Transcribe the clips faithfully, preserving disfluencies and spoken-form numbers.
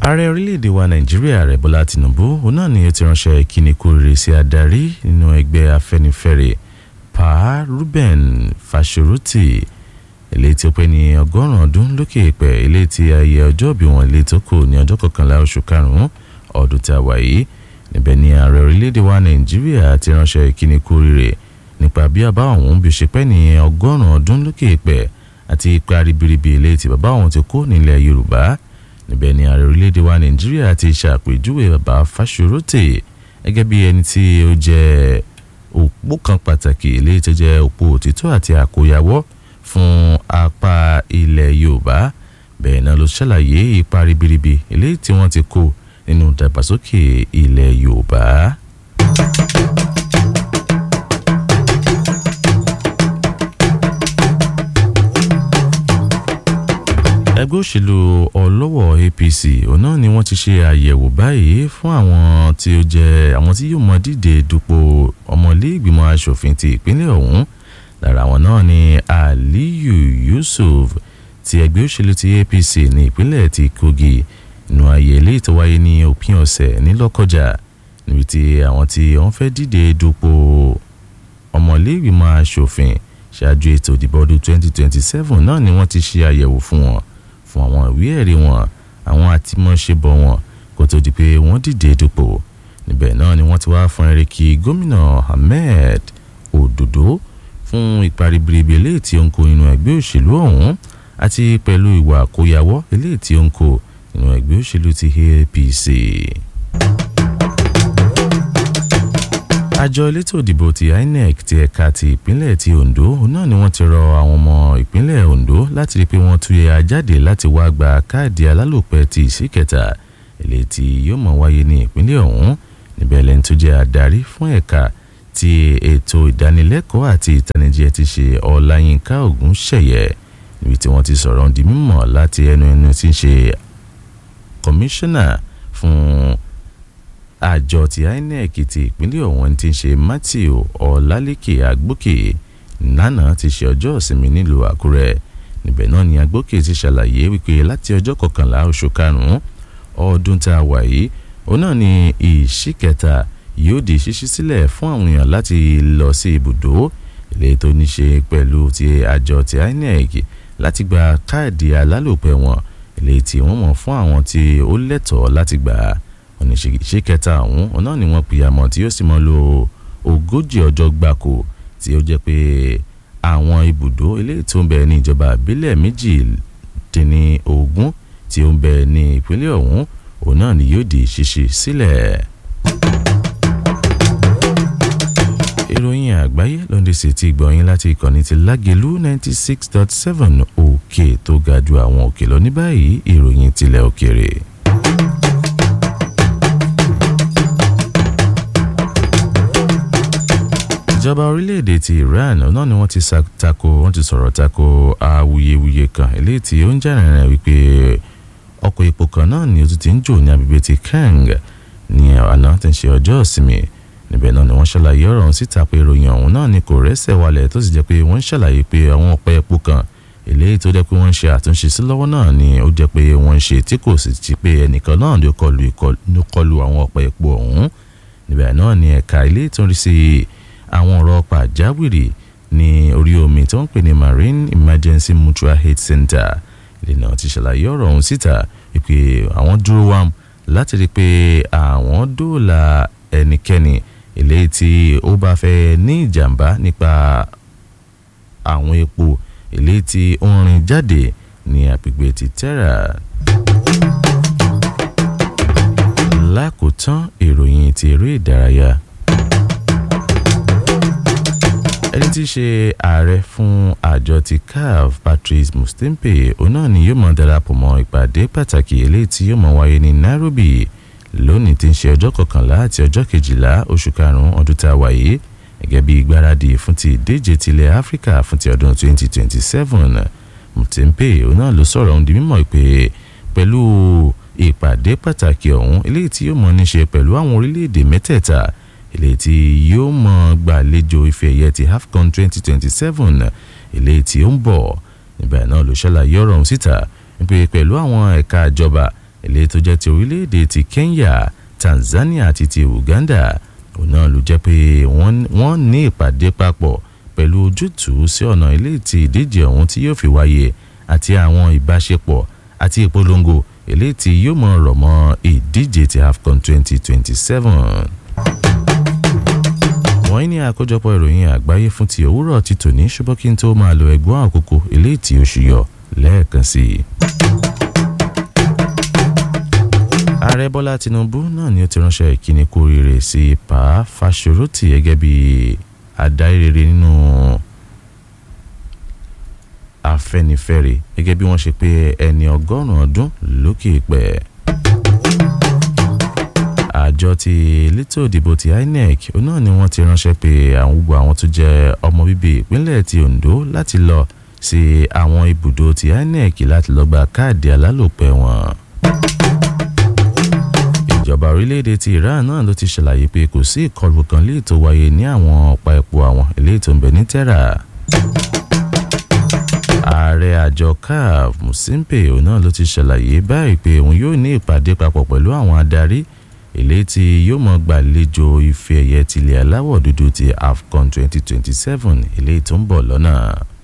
ààrẹ orílẹ̀-èdè wa nàìjíríà ààrẹ bọ́lá tìǹbù òun náà ni ó ti ránṣẹ́ ìkíni kú oríire sí adarí nínú ẹgbẹ́ afẹ́nifẹ́re pa Reuben Fásọ̀rántì eléyìí tí ó pé ní ọgọ́rùn-ún ọdún lókè èèpẹ̀ eléyìí tí ayẹyẹ ọjọ́ ìbí wọn eléyìí tó kù ní ọjọ́ kọkànlá oṣù karùn-ún ọdún tí a wà yìí. Níbẹ̀ ni ààrẹ orílẹ̀-èdè wa nàìjíríà ti ránṣẹ́ ìkíni kú oríire nípa bí bàbá òun bí ó ṣe pẹ́ ní ọgọ́rùn-ún ọdún lókè èèpẹ̀ àti ipa ribiribi eléyìí tí bàbá òun ti kó nílẹ̀ Yorùbá. Níbẹ̀ ni ààrẹ orílẹ̀-èdè wa nàìjíríà ti ṣàpèjúwe bàbá Fásọ̀rántì gẹ́gẹ́ bí ẹni tí ó jẹ́ òpó kan pàtàkì eléyìí tó jẹ́ òpó òtítọ́ àti àkóyawọ́ fún apá ilẹ̀ Yorùbá. Bẹ́ẹ̀ náà ló ṣàlàyé ipa ribiribi eléyìí tí wọ́n ti kó nínú ìdàgbàsókè ilẹ̀ Yorùbá. Ẹgbẹ́ òṣèlú ọlọ́wọ̀ A P C òun náà ni wọ́n ti ṣe àyẹ̀wò báyìí fún àwọn tí ó jẹ́ àwọn tí yóò mọ díje dupò ọmọlé ìgbìmọ̀ aṣòfin ti ìpínlẹ̀ ọ̀hún. Lára àwọn náà ni Aliyu Yusuf ti ẹgbẹ́ òṣèlú ti A P C ní ìpínlẹ̀ ti Kogi nínú ayẹyẹ eléyìí tó wáyé ní òpin ọ̀sẹ̀ ní Lọ́kọ́jà níbi tí àwọn tí wọ́n fẹ́ díje dupò ọmọlé ìgbìmọ̀ aṣòfin ṣáájú ètò ìdìbò ọdún twenty twenty-seven náà ni wọ́n ti ṣe àyẹ̀wò fún wọn fún àwọn ìwé ẹ̀rí wọn àwọn àtìmọ́ṣebọ̀ wọn kó tó di pé wọ́n dìde dupò. Níbẹ̀ náà ni wọ́n ti wá fún ẹ̀ríkì gómìnà Ahmed Ododo fún ipa ribiribi eléyìí tí ó ń kó nínú ẹgbẹ́ òṣèlú ọ̀hún àti pẹ̀lú ìwà àkóyawọ́ eléyìí tí ó ń kó nínú ẹgbẹ́ òṣèlú ti A P C. Àjọ elétò ìdìbò ti I N E C ti ẹ̀ka ti ìpínlẹ̀ ti Ondo náà ni wọ́n ti rọ àwọn ọmọ ìpínlẹ̀ Ondo láti rí pé wọ́n tú ya jáde láti wá gba káàdì alálòpẹ́ ti ìsíkẹta eléyìí tí yóò mọ̀ wáyé ní ìpínlẹ̀ ọ̀hún. Níbẹ̀ lẹ́ni tó jẹ́ adarí fún ẹ̀ka ti ètò ìdánilẹ́kọ̀ọ́ àti ìtanijí ti ṣe Ọláyínká Ògúnṣẹ̀yẹ níbi tí wọ́n ti sọ̀rọ̀ di mímọ̀ láti ẹnu ẹnu tí ń ṣe kọmíṣánná fún àjọ ti I N E C ti ìpínlẹ̀ ọ̀hún tí ń ṣe Matthew Ọlálékè Agbókè nánà ti ṣe ọjọ́ ìsinmi nílùú Àkúrẹ́. Níbẹ̀ náà ni Agbókè ti ṣàlàyé wípé láti ọjọ́ kọkànlá oṣù karùn-ún ọdún tá a wà yìí òun náà ni ìṣíkẹta yóò di ṣíṣí sílẹ̀ fún àwọn èèyàn láti lọ sí ibùdó eléyìí tó ní ṣe pẹ̀lú ti àjọ ti I N E C láti gba káàdì alálòpẹ́ wọn eléyìí tí wọ́n mọ̀ fún àwọn tí ó lẹ́tọ̀ọ́ láti gbà á. Oníṣe kẹta ọ̀hún ọ̀nà ni wọ́n pìyàmọ̀ tí ó sì mọ́ lo ogójì ọjọ́ gbáko tí ó jẹ́ pé àwọn ibùdó eléyìí tó ń bẹ ní ìjọba ìbílẹ̀ méjìdínlógún tí ó ń bẹ ní ìpínlẹ̀ ọ̀hún òun náà ni yóò di ṣíṣí sílẹ̀. Ìròyìn àgbáyé ló ń dé sí ti gbọ̀yìn láti ìkànnì ti Lágelú ninety six dot seven òkè tó ga ju àwọn òkè lọ. Ní báyìí ìròyìn tilẹ̀ òkèèrè. Ìjọba orílẹ̀-èdè ti Iran náà ni wọ́n ti tako wọ́n ti sọ̀rọ̀ tako awuyewuye kan eléyìí tí ó ń jẹ́rìnrìn wípé ọkọ̀ epo kan náà ni ó tún ti ń jò ní agbègbè ti Kang ní àná tí ń ṣe ọjọ́ ìsinmi. Níbẹ̀ náà ni wọ́n ṣàlàyé ọ̀rọ̀ ọ̀hún síta pé ìròyìn ọ̀hún náà ni kò rẹ́sẹ̀ walẹ̀ tó sì jẹ́ pé wọ́n ṣàlàyé pé àwọn ọ̀pẹ epo kan eléyìí tó jẹ́ pé wọ́n ń ṣe àtúnṣe sí lọ́wọ́ náà ni ó jẹ́ pé wọ́n ń ṣe tí kò sì ti pé ẹnìkan náà ló kọlu àwọn ọ̀pẹ epo ọ̀hún. Níbẹ̀ náà ni ẹ̀ka ilé tó ń rí sí àwọn ọ̀rọ̀ pàjáwìrì ní orí omi tó ń pè ní Marine Emergency Mutual Aid Center. Ilé náà ti ṣàlàyé ọ̀rọ̀ ọ̀hún síta wípé àwọn dúró wàm láti rí pé àwọn dóòlà ẹnikẹ́ni eléyìí tí ó bá fẹ́ ní ìjàmbá nípa àwọn epo eléyìí tí ó ń rìn jáde ní agbègbè ti Terra. Lákòótán ìròyìn ti eré ìdárayá. Ẹni tí í ṣe ààrẹ fún àjọ ti C A F Patrice Motsepe òun náà ni yóò máa darapọ̀ mọ́ ìpàdé pàtàkì eléyìí tí yóò máa wáyé ní Nairobi lónìí tí ń ṣe ọjọ́ kọkànlá àti ọjọ́ kejìlá oṣù karùn-ún ọdún tá a wà yìí gẹ́gẹ́ bí ìgbáradì fún ti ìdíje tilẹ̀ Áfíríkà fún ti ọdún twenty twenty-seven. Motsepe òun náà ló sọ̀rọ̀ ohun di mímọ̀ pé pẹ̀lú ìpàdé pàtàkì ọ̀hún eléyìí tí yóò máa ní ṣe pẹ̀lú àwọn orílẹ̀-èdè mẹ́tẹ̀ẹ̀ta eléyìí tí yóò mọ gbàlejò ife ẹ̀yẹ ti AFCON twenty twenty-seven eléyìí tí ó ń bọ̀. Níbẹ̀ náà ló ṣàlàyé ọ̀rọ̀ ọ̀hún síta pé pẹ̀lú àwọn ẹ̀ka ìjọba eléyìí tó jẹ́ ti orílẹ̀-èdè ti Kenya, Tanzania àti ti Uganda. Òun náà ló jẹ́ pé wọ́n ní ìpàdé papọ̀ pẹ̀lú ojútùú sí ọ̀nà eléyìí tí ìdíje ọ̀hún tí yóò fi wáyé àti àwọn ìbáṣepọ̀ àti ìpolongo eléyìí tí yóò mọ̀ rọ̀ mọ́ ìdíje ti AFCON twenty twenty-seven. Wọ́n ní àkójọpọ̀ ìròyìn àgbáyé fún ti òwúrọ̀ ti tòní, ṣùgbọ́n kí n tó máa lo ẹ̀gbọ́n àkókò eléyìí tí ó ṣùyọ lẹ́ẹ̀kan sí i. Ààrẹ Bọ́lá Tinubu náà ni ó ti ránṣẹ́ ìkíni kú oríire sí Pa Fáṣọ̀rántì gẹ́gẹ́ bí adarí rere nínú Afẹ́nifẹ́re gẹ́gẹ́ bí wọ́n ṣe pé ẹni ọgọ́rùn-ún ọdún lókè pẹ̀. Àjọ ti elétò ìdìbò ti I N E C náà ni wọ́n ti ránṣẹ́ pé àwọn gbogbo àwọn tó jẹ́ ọmọ bíbí ìpínlẹ̀ ti Ondo láti lọ sí àwọn ibùdó ti I N E C láti lọ gba káàdì alálòpẹ́ wọn. Ìjọba orílẹ̀-èdè ti Iran náà ló ti ṣàlàyé pé kò sí ìkọlù kan lè tó wáyé ní àwọn ọ̀pá epo àwọn eléyìí tó ń bẹ ní Tẹ́rà. Ààrẹ àjọ C A F Musimpe òun náà ló ti ṣàlàyé báyìí pé òun yóò ní ìpàdé papọ̀ pẹ̀lú àwọn adarí eléyìí tí yóò mọ̀ gbàlejò ife ẹ̀yẹ tilẹ̀ aláwọ̀ dúdú ti AFCON twenty twenty-seven eléyìí tó ń bọ̀ lọ́nà.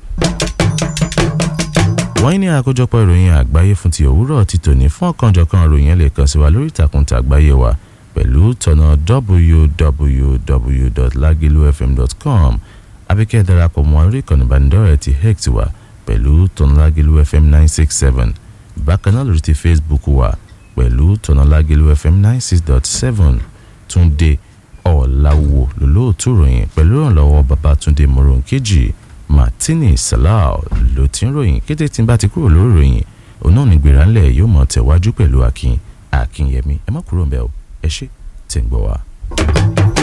Wọ́n ní àkójọpọ̀ ìròyìn àgbáyé fún ti òwúrọ̀ ti tòní. Fún ọ̀kanjọ̀kan ìròyìn lè kàn sí wa lórí ìtàkùn àgbáyé wa pẹ̀lú tọ̀nà w w w dot lagelu f m dot com àbíkẹ́ darapọ̀ mọ́ orí ìkànnì ìbánidọ́rẹ̀ẹ́ ti X wa pẹ̀lú tọ̀nà Lagelu F M nine six seven. Bákan náà lórí ti Facebook wa pẹ̀lú tọ̀nà Lagelu F M ninety six point seven. Túndé Ọ̀làwò lólóòtú ròyìn pẹ̀lú ìrànlọ́wọ́ Babátúndé Moronkeji. Martini Salau ló ti ń ròyìn. Kété tí n bá ti kúrò lórí ròyìn òun náà ní gbéra ńlẹ̀ yóò mọ̀ tẹ̀wájú pẹ̀lú Akin Akínyẹmí. Ẹ má kúrò ń bẹ̀ o, ẹ ṣé tẹ̀ ń gbọ́ wa.